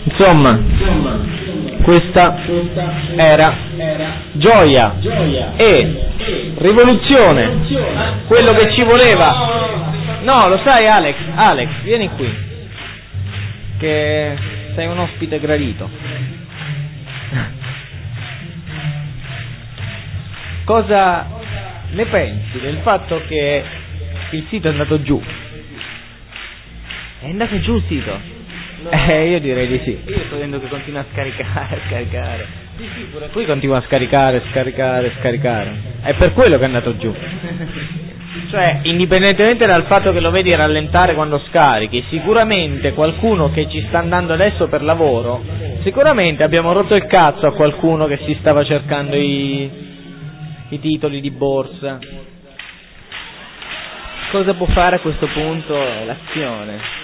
Insomma, questa era gioia e rivoluzione, quello che ci voleva. No, lo sai Alex, vieni qui, che sei un ospite gradito. Cosa ne pensi del fatto che il sito è andato giù? È andato giù il sito? Io direi di sì. Io sto vedendo che continua a scaricare. Sì, pure qui continua a scaricare. È per quello che è andato giù. Cioè, indipendentemente dal fatto che lo vedi rallentare quando scarichi, sicuramente qualcuno che ci sta andando adesso per lavoro, sicuramente abbiamo rotto il cazzo a qualcuno che si stava cercando i titoli di borsa. Cosa può fare a questo punto l'azione?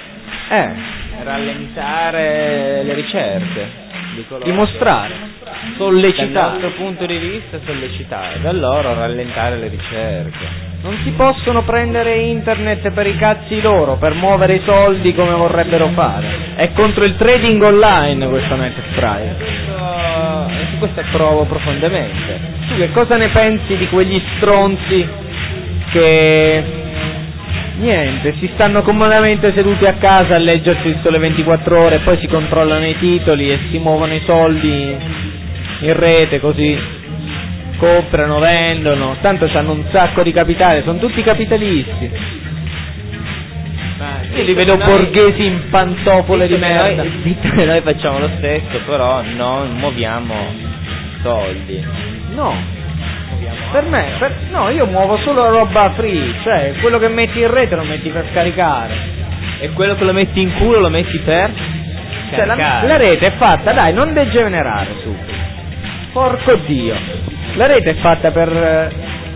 Rallentare le ricerche, dimostrare, sollecitare. Dal nostro punto di vista sollecitare, da loro rallentare le ricerche. Non si possono prendere internet per i cazzi loro, per muovere i soldi come vorrebbero fare. È contro il trading online questa NetStrike. Su questo approvo profondamente. Tu che cosa ne pensi di quegli stronzi che niente, si stanno comodamente seduti a casa a leggersi il Sole 24 Ore e poi si controllano i titoli e si muovono i soldi in rete, così comprano, vendono, tanto hanno un sacco di capitale, sono tutti capitalisti. Io li vedo borghesi in pantofole di merda. Noi facciamo lo stesso, però non muoviamo soldi. No. Per me, no, io muovo solo roba free, cioè quello che metti in rete lo metti per scaricare. E quello che lo metti in culo lo metti per cioè la rete è fatta, dai, non degenerare subito. Porco Dio. La rete è fatta per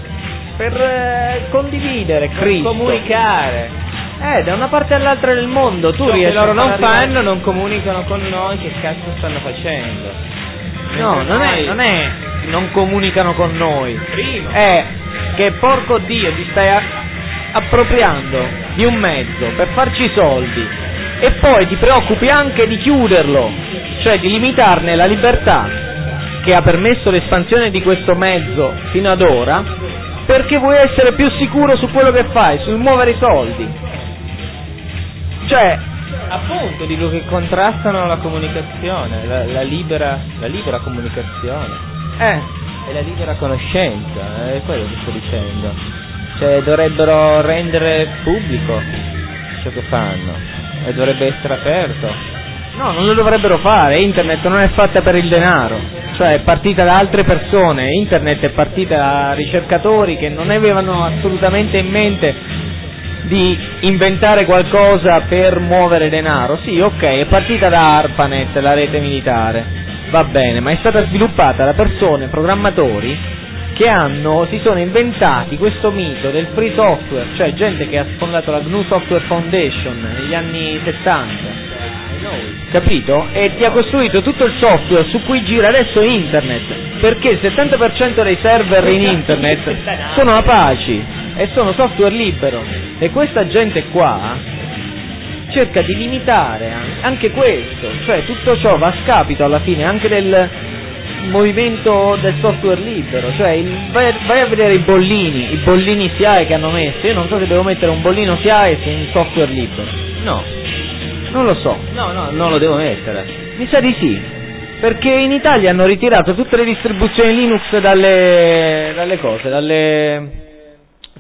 condividere, Cristo. Comunicare. Da una parte all'altra del mondo, tu riesci. Se loro non fanno, non comunicano con noi, che cazzo stanno facendo? No, non è non comunicano con noi. Primo. È che porco Dio ti stai appropriando di un mezzo per farci soldi e poi ti preoccupi anche di chiuderlo, cioè di limitarne la libertà che ha permesso l'espansione di questo mezzo fino ad ora, perché vuoi essere più sicuro su quello che fai, sul muovere i soldi. Cioè, appunto, dico che contrastano la comunicazione, la libera comunicazione. E la libera conoscenza, è quello che sto dicendo. Cioè, dovrebbero rendere pubblico ciò che fanno e dovrebbe essere aperto. No, non lo dovrebbero fare. Internet non è fatta per il denaro, cioè è partita da altre persone. Internet è partita da ricercatori che non avevano assolutamente in mente di inventare qualcosa per muovere denaro. Sì, ok, è partita da ARPANET, la rete militare, va bene, ma è stata sviluppata da persone, programmatori, che si sono inventati questo mito del free software, cioè gente che ha fondato la GNU Software Foundation negli anni 70, capito? E ti ha costruito tutto il software su cui gira adesso internet, perché il 70% dei server in internet sono Apache e sono software libero, e questa gente qua cerca di limitare anche questo, cioè tutto ciò va a scapito alla fine anche del movimento del software libero, cioè vai a vedere i bollini SIAE che hanno messo. Io non so se devo mettere un bollino SIAE su un software libero, no, non lo so. No, non lo devo mettere. Mi sa di sì, perché in Italia hanno ritirato tutte le distribuzioni Linux dalle